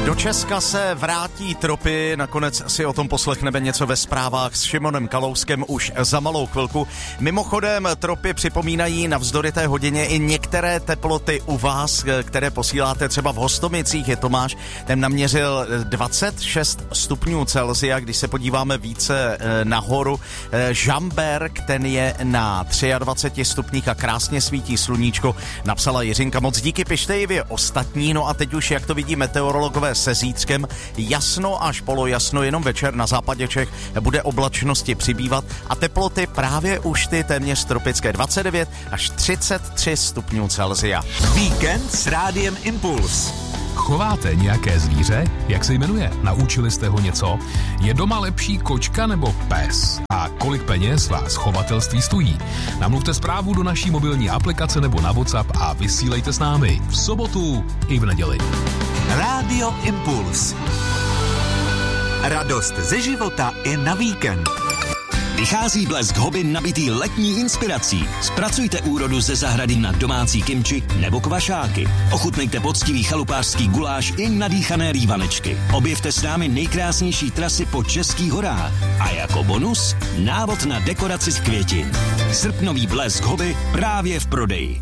Do Česka se vrátí tropy, nakonec si o tom poslechneme něco ve zprávách s Šimonem Kalouskem už za malou chvilku. Mimochodem tropy připomínají navzdory té hodině i některé teploty u vás, které posíláte třeba v Hostomicích. Je Tomáš, ten naměřil 26 stupňů Celsia, když se podíváme více nahoru. Žamberk, ten je na 23 stupních a krásně svítí sluníčko, napsala Jiřinka. Moc díky, pište i vy ostatní. No a teď už, jak to vidí meteorologové, se zítřkem jasno až polojasno, jenom večer na západě Čech bude oblačnosti přibývat a teploty právě už ty téměř tropické 29 až 33 stupňů Celsia. Víkend s Rádiem Impuls. Chováte nějaké zvíře? Jak se jmenuje? Naučili jste ho něco? Je doma lepší kočka nebo pes? A kolik peněz vás chovatelství stojí? Namluvte zprávu do naší mobilní aplikace nebo na WhatsApp a vysílejte s námi v sobotu i v neděli. Rádio Impuls. Radost ze života i na víkend. Vychází Blesk Hobby nabitý letní inspirací. Zpracujte úrodu ze zahrady na domácí kimči nebo kvašáky. Ochutnejte poctivý chalupářský guláš i nadýchané rývanečky. Objevte s námi nejkrásnější trasy po českých horách. A jako bonus návod na dekoraci z květin. Srpnový Blesk Hobby právě v prodeji.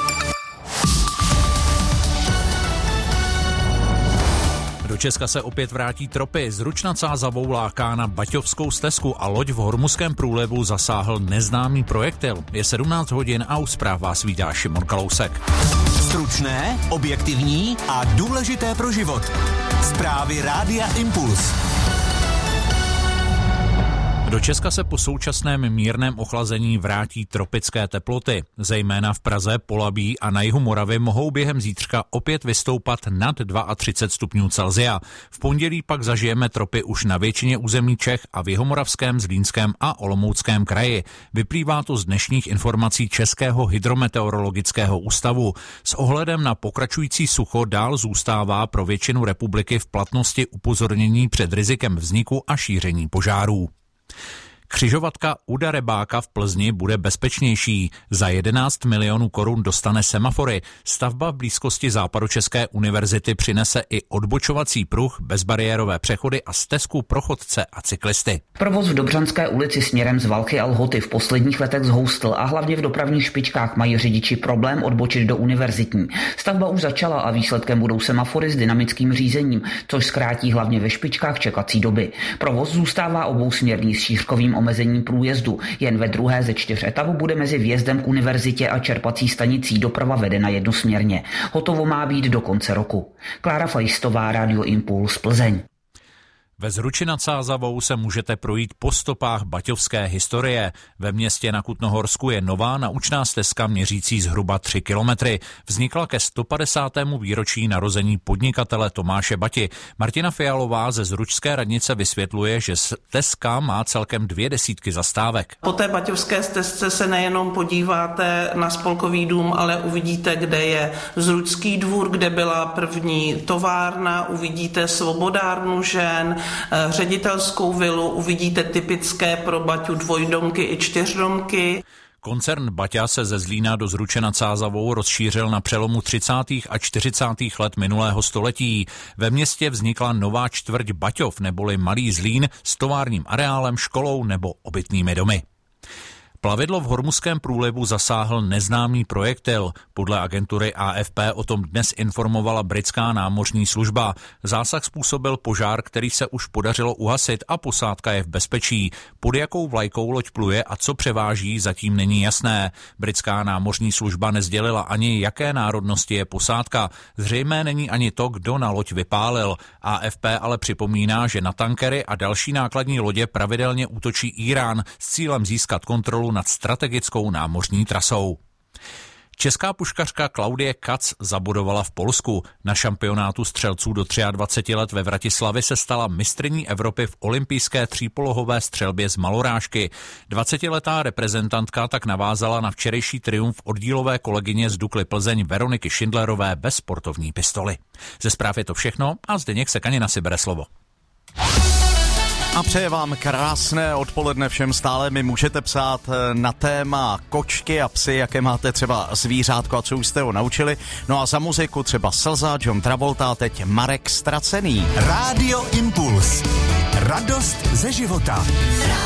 Do Česka se opět vrátí tropy. Zruč nad Sázavou láká na Baťovskou stezku a loď v Hormuzském průlivu zasáhl neznámý projektil. Je 17 hodin a u zpráv vás vítá Šimon Kalousek. Stručné, objektivní a důležité pro život. Zprávy Rádia Impuls. Do Česka se po současném mírném ochlazení vrátí tropické teploty. Zejména v Praze, Polabí a na jihu Moravy mohou během zítřka opět vystoupat nad 32 stupňů Celsia. V pondělí pak zažijeme tropy už na většině území Čech a v Jihomoravském, Zlínském a Olomouckém kraji. Vyplývá to z dnešních informací Českého hydrometeorologického ústavu. S ohledem na pokračující sucho dál zůstává pro většinu republiky v platnosti upozornění před rizikem vzniku a šíření požárů. Křižovatka u Darebáka v Plzni bude bezpečnější. Za 11 milionů korun dostane semafory. Stavba v blízkosti Západočeské univerzity přinese i odbočovací pruh, bezbariérové přechody a stezku pro chodce a cyklisty. Provoz v Dobřanské ulici směrem z Valchy a Lhoty v posledních letech zhoustl a hlavně v dopravních špičkách mají řidiči problém odbočit do univerzitní. Stavba už začala a výsledkem budou semafory s dynamickým řízením, což zkrátí hlavně ve špičkách čekací doby. Provoz zůstává obousměrný s šířkovým omezením průjezdu. Jen ve druhé ze 4 etap bude mezi vjezdem k univerzitě a čerpací stanicí doprava vedena jednosměrně. Hotovo má být do konce roku. Klára Fajstová, Rádio Impuls, Plzeň. Ve Zruči nad Sázavou se můžete projít po stopách baťovské historie. Ve městě na Kutnohorsku je nová naučná stezka měřící zhruba 3 kilometry. Vznikla ke 150. výročí narození podnikatele Tomáše Bati. Martina Fialová ze Zručské radnice vysvětluje, že stezka má celkem 200 zastávek. Po té baťovské stezce se nejenom podíváte na Spolkový dům, ale uvidíte, kde je Zručský dvůr, kde byla první továrna, uvidíte svobodárnu žen, ředitelskou vilu, uvidíte typické pro Baťu dvojdomky i čtyřdomky. Koncern Baťa se ze Zlína do Zruče nad Sázavou rozšířil na přelomu 30. a 40. let minulého století. Ve městě vznikla nová čtvrť Baťov neboli Malý Zlín s továrním areálem, školou nebo obytnými domy. Plavidlo v Hormuzském průlivu zasáhl neznámý projektil. Podle agentury AFP o tom dnes informovala britská námořní služba. Zásah způsobil požár, který se už podařilo uhasit a posádka je v bezpečí. Pod jakou vlajkou loď pluje a co převáží, zatím není jasné. Britská námořní služba nesdělila ani, jaké národnosti je posádka. Zřejmé není ani to, kdo na loď vypálil. AFP ale připomíná, že na tankery a další nákladní lodě pravidelně útočí Írán s cílem získat kontrolu nad strategickou námořní trasou. Česká puškařka Klaudie Kac zabodovala v Polsku. Na šampionátu střelců do 23 let ve Vratislavi se stala mistryní Evropy v olympijské třípolohové střelbě z malorážky. 20letá reprezentantka tak navázala na včerejší triumf oddílové kolegyně z Dukly Plzeň Veroniky Schindlerové bez sportovní pistoli. Ze zpráv je to všechno a Zdeněk Sekanina si bere slovo. A přeje vám krásné odpoledne všem. Stále mi můžete psát na téma kočky a psy, jaké máte třeba zvířátko a co už jste ho naučili. No a za muziku třeba Slza, John Travolta, teď Marek Ztracený. Rádio Impuls. Radost ze života.